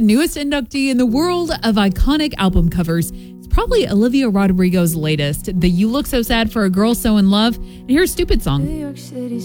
newest inductee in the world of iconic album covers. It's probably Olivia Rodrigo's latest, the You Look So Sad for a Girl So in Love. And here's Stupid Song.